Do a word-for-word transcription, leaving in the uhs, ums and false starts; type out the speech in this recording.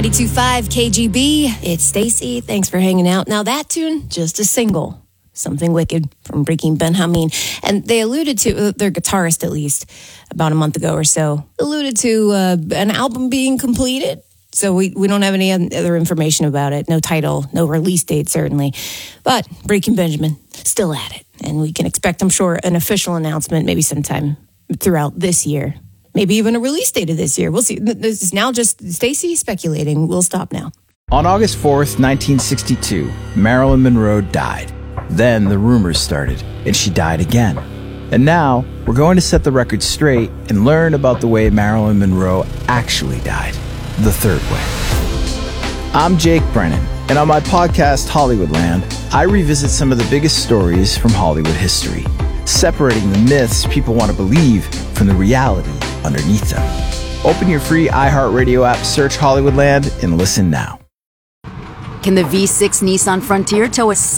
ninety-two point five K G B. It's Stacy. Thanks for hanging out. Now that tune, just a single. Something Wicked from Breaking Benjamin. And they alluded to, uh, their guitarist at least, about a month ago or so, alluded to uh, an album being completed. So we, we don't have any other information about it. No title, no release date, certainly. But Breaking Benjamin, still at it. And we can expect, I'm sure, an official announcement maybe sometime throughout this year. Maybe even a release date of this year. We'll see. This is now just Stacy speculating. We'll stop now. On August fourth, nineteen sixty-two, Marilyn Monroe died. Then the rumors started, and she died again. And now, we're going to set the record straight and learn about the way Marilyn Monroe actually died. The third way. I'm Jake Brennan, and on my podcast, Hollywoodland, I revisit some of the biggest stories from Hollywood history, separating the myths people want to believe from the reality underneath them. Open your free iHeartRadio app, search Hollywoodland, and listen now. Can the V six Nissan Frontier tow a